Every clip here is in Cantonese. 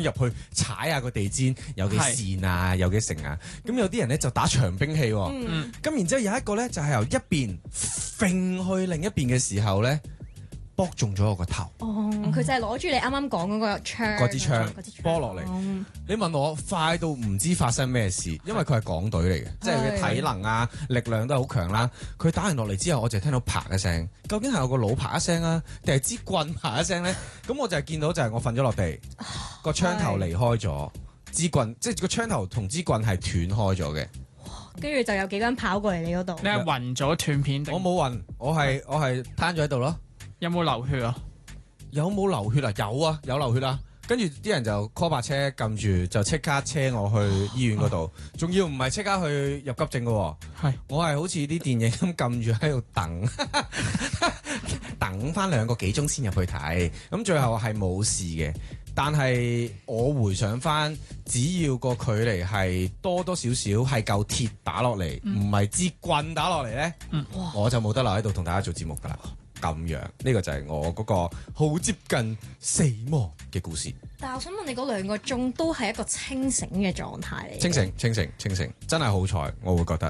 入去踩下個地氈，有幾線啊，有幾成啊。咁有啲人咧就打長兵器喎。咁然之後有一個咧就係由一邊揈去另一邊嘅時候咧，搏中咗我個頭。 哦，佢就係攞住你啱啱講嗰個槍， 嗰支槍波落嚟。你問我快到唔知發生咩事，因為佢係港隊嚟嘅，即係佢嘅體能啊、力量都係好強啦。佢打完落嚟之後，我就聽到啪一聲，究竟係有個腦啪一聲啊，定係支棍啪一聲咧？咁我就係見到就係我瞓咗落地，個槍頭離開咗，支棍即係個槍頭同支棍係斷開咗嘅。 跟住就有幾個人跑過嚟你嗰度。 你係暈咗斷片定？ 我冇暈，我係攤咗喺度咯。 有冇流血啊？ 有冇流血啊？有啊，有流血啊！跟住啲人就 call 白車撳住，就即刻車我去醫院嗰度，仲要唔係即刻去入急症嘅喎。 係我係好似啲電影咁撳住喺度等，等翻2個幾鐘先入去睇。咁最後係冇事嘅，但係我回想翻，只要個距離係多多少少係嚿鐵打落嚟，唔係支棍打落嚟咧，我就冇得留喺度同大家做節目㗎啦。咁樣呢個就係我嗰個好接近死亡嘅故事。 但係我想問你嗰2個鐘都係一個清醒嘅狀態嚟。 清醒，真係好彩，我會覺得。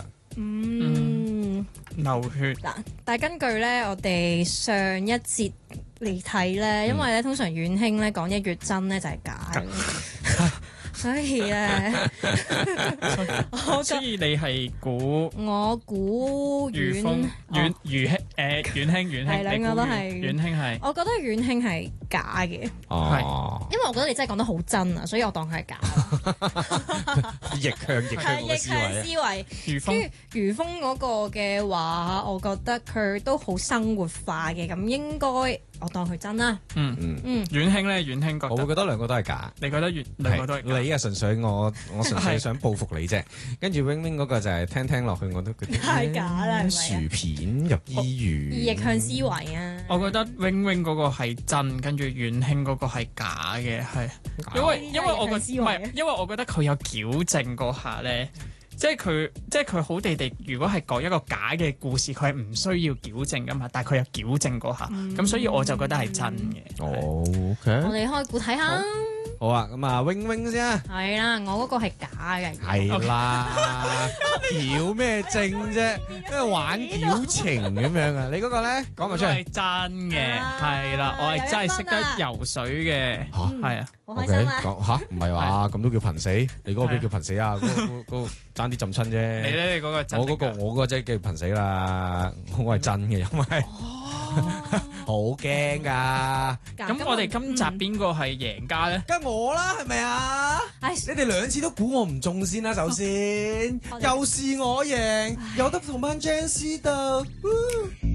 流血嗱，但係根據咧我哋上一節嚟睇咧，因為咧通常遠興咧講一月真咧就係假嘅。所以咧， 所以你係估我估遠興係兩個都係遠興係。 我覺得遠興係假嘅， 哦， 因為我覺得你真係講得好真啊，所以我當佢係假。 逆向嘅思維。 餘風餘風嗰個嘅話，我覺得佢都好生活化嘅，咁應該我當佢真啦。 遠興咧，遠興覺得我會覺得兩個都係假。 你覺得兩個都係假？ 你啊，純粹我純粹想報復你啫。跟住 wing wing 嗰個就係聽落去我都覺得太假啦，係咪啊？ 薯片入醫院， 逆向思維啊！ 我覺得 wing wing 嗰個係真，跟住遠興嗰個係假嘅，係因為我覺唔係，因為我覺得佢有矯正嗰下咧。即係佢好地地，如果係講一個假嘅故事，佢係唔需要矯正噶嘛，但係佢有矯正嗰下，咁所以我就覺得係真嘅。 OK， 我哋開估睇下。 好啊，咁啊 wing wing 先啊。 係啦，我嗰個係假嘅。 係啦，矯咩正啫？因為玩矯情咁樣啊！你嗰個咧講埋出嚟。 係真嘅，係啦，我係真係識得游水嘅，係啊。 好開心啊！ 講嚇唔係話咁都叫瀕死？你嗰個邊叫瀕死啊？嗰爭啲浸親啫。 你咧？你嗰個真？ 我嗰個真係叫瀕死啦！我係真嘅，因為好驚㗎。 咁我哋今集邊個係贏家咧？ 梗係我啦，係咪啊？你哋2次都估我唔中先啦，首先又是我贏，有得同班 Jans 度。